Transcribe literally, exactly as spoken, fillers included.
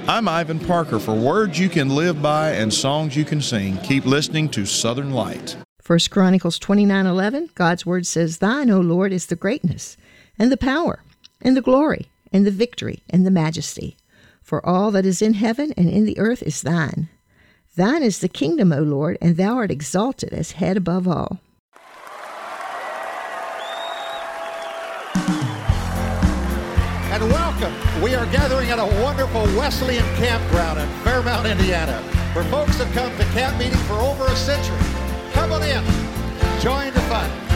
I'm Ivan Parker for Words You Can Live By and Songs You Can Sing. Keep listening to Southern Light. First Chronicles twenty-nine eleven, God's Word says, Thine, O Lord, is the greatness, and the power, and the glory, and the victory, and the majesty. For all that is in heaven and in the earth is thine. Thine is the kingdom, O Lord, and thou art exalted as head above all. And welcome. We are gathering at a wonderful Wesleyan campground in Fairmount, Indiana, where folks have come to camp meeting for over a century. Come on in. Join the fun.